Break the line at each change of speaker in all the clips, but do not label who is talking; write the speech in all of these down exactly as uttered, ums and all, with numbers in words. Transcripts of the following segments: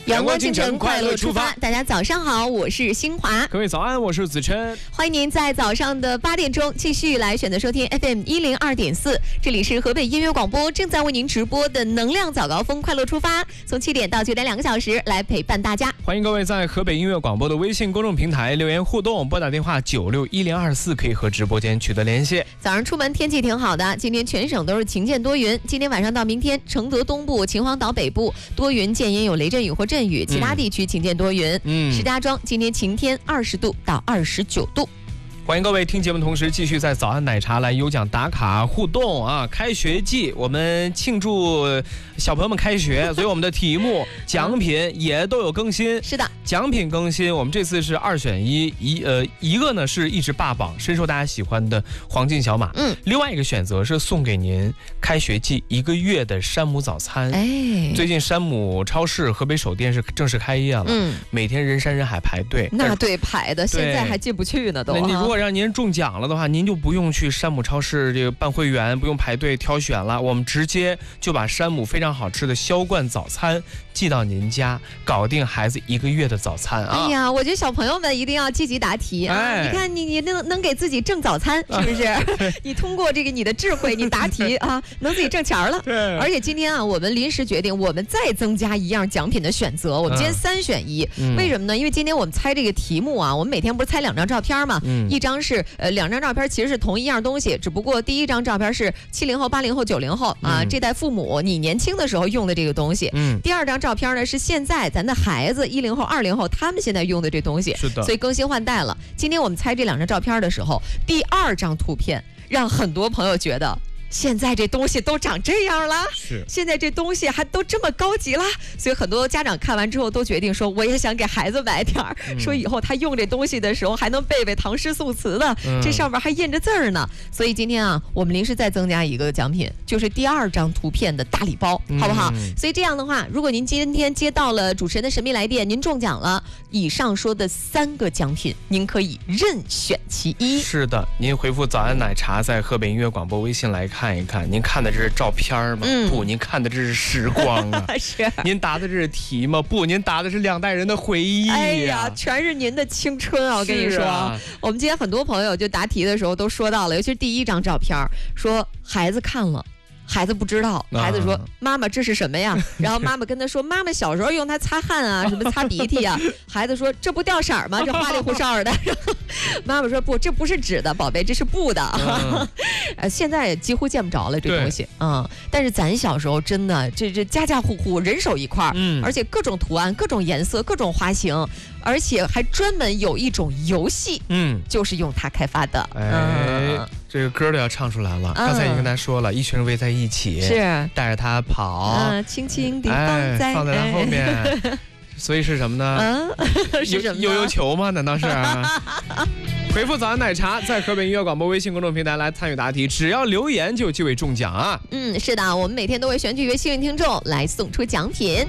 阳光清晨，快乐出发。大家早上好，我是新华。
各位早安，我是子琛。
欢迎您在早上的八点钟继续来选择收听 F M 一零二点四，这里是河北音乐广播正在为您直播的能量早高峰快乐出发，从七点到九点两个小时来陪伴大家。
欢迎各位在河北音乐广播的微信公众平台留言互动，拨打电话九六一零二四可以和直播间取得联系。
早上出门天气挺好的，今天全省都是晴见多云。今天晚上到明天，承德东部、秦皇岛北部多云见阴，有雷阵雨或阵雨，其他地区晴见多云。嗯，石家庄今天晴天，二十度到二十九度。
欢迎各位听节目同时继续在早安奶茶来有奖打卡互动啊！开学季我们庆祝小朋友们开学，所以我们的题目奖品也都有更新。
是的，
奖品更新，我们这次是二选一，一呃一个呢是一直霸榜，深受大家喜欢的黄金小马，嗯，另外一个选择是送给您开学季一个月的山姆早餐。哎，最近山姆超市河北首店是正式开业了，嗯，每天人山人海排队，
那对排的，现在还进不去呢都。
那你如果让您中奖了的话，您就不用去山姆超市这个办会员，不用排队挑选了，我们直接就把山姆非常好吃的销冠早餐寄到您家，搞定孩子一个月的早餐啊！
哎呀，我觉得小朋友们一定要积极答题啊！哎、你看你你能能给自己挣早餐，是不是？啊、你通过这个你的智慧，你答题啊，能自己挣钱了。对。而且今天啊，我们临时决定，我们再增加一样奖品的选择，我们今天三选一。嗯、为什么呢？因为今天我们猜这个题目啊，我们每天不是猜两张照片吗？嗯、一张是呃两张照片其实是同一样东西，只不过第一张照片是七零后、八零后、九零后啊、嗯、这代父母你年轻的时候用的这个东西。嗯。第二张照片呢是现在咱的孩子一零后、二零后他们现在用的这东西。
是的。
所以更新换代了。今天我们猜这两张照片的时候，第二张图片让很多朋友觉得。现在这东西都长这样了，
是
现在这东西还都这么高级了，所以很多家长看完之后都决定说，我也想给孩子买点儿、嗯，说以后他用这东西的时候还能背背唐诗宋词的、嗯，这上面还印着字儿呢。所以今天啊，我们临时再增加一个奖品，就是第二张图片的大礼包，好不好？嗯、所以这样的话，如果您今天接到了主持人的神秘来电，您中奖了，以上说的三个奖品，您可以任选其一。
是的，您回复早安奶茶，在河北音乐广播微信来看。看一看，您看的这是照片吗？嗯、不，您看的这是时光啊！
是。
您答的这是题吗？不，您答的是两代人的回忆、啊。
哎呀，全是您的青春啊！我跟你说，啊、我们今天很多朋友就答题的时候都说到了，尤其是第一张照片，说孩子看了。孩子不知道，孩子说、啊、妈妈这是什么呀？然后妈妈跟他说妈妈小时候用它擦汗啊，什么擦鼻涕啊。孩子说这不掉色吗？这花里胡哨的。妈妈说不，这不是纸的，宝贝，这是布的。嗯、呃，现在几乎见不着了这东西啊、嗯。但是咱小时候真的，这这家家户户人手一块，嗯，而且各种图案、各种颜色、各种花型，而且还专门有一种游戏，嗯，就是用它开发的。
哎。嗯，这个歌都要唱出来了。刚才已经跟他说了，嗯、一群人围在一起，
是
带着他跑，
嗯，轻轻地放在、
哎、放在他后面，哎、所以是什么呢？嗯，是什么？悠悠球吗？难道是？回复早安奶茶，在河北音乐广播微信公众平台来参与答题，只要留言就有机会中奖啊！
嗯，是的，我们每天都会选取一位幸运听众来送出奖品。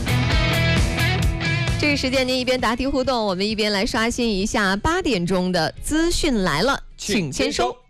这个时间您一边答题互动，我们一边来刷新一下八点钟的资讯来了，请签收。